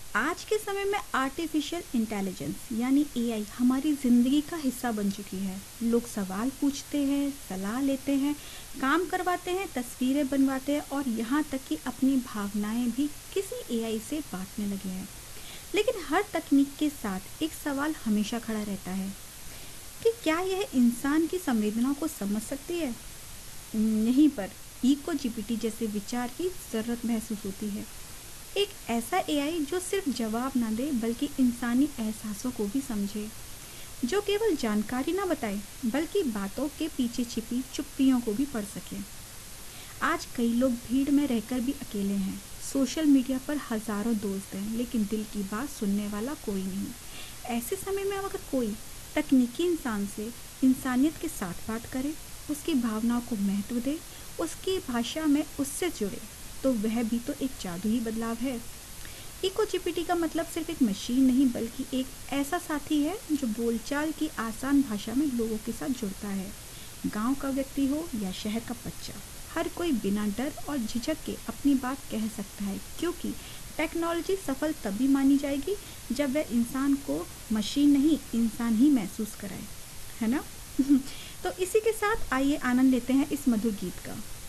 आज के समय में आर्टिफिशियल इंटेलिजेंस यानी एआई हमारी ज़िंदगी का हिस्सा बन चुकी है। लोग सवाल पूछते हैं, सलाह लेते हैं, काम करवाते हैं, तस्वीरें बनवाते हैं और यहाँ तक कि अपनी भावनाएं भी किसी एआई से बांटने लगे हैं। लेकिन हर तकनीक के साथ एक सवाल हमेशा खड़ा रहता है कि क्या यह इंसान की संवेदनाओं को समझ सकती है। यहीं पर इको जीपीटी जैसे विचार की ज़रूरत महसूस होती है। एक ऐसा एआई जो सिर्फ जवाब ना दे बल्कि इंसानी एहसासों को भी समझे, जो केवल जानकारी ना बताए बल्कि बातों के पीछे छिपी चुप्पियों को भी पढ़ सके। आज कई लोग भीड़ में रहकर भी अकेले हैं। सोशल मीडिया पर हजारों दोस्त हैं लेकिन दिल की बात सुनने वाला कोई नहीं। ऐसे समय में अगर कोई तकनीकी इंसान से इंसानियत के साथ बात करे, उसकी भावनाओं को महत्व दे, उसकी भाषा में उससे जुड़े, तो वह भी तो एक जादुई बदलाव है। इको जीपीटी का मतलब सिर्फ एक मशीन नहीं बल्कि एक ऐसा साथी है जो बोलचाल की आसान भाषा में लोगों के साथ जुड़ता है। गांव का व्यक्ति हो या शहर का बच्चा, हर कोई बिना डर और झिझक के अपनी बात कह सकता है, क्योंकि टेक्नोलॉजी सफल तभी मानी जाएगी जब वह इंसान को मशीन नहीं इंसान ही महसूस कराए, है ना। तो इसी के साथ आइए आनंद लेते हैं इस मधुर गीत का।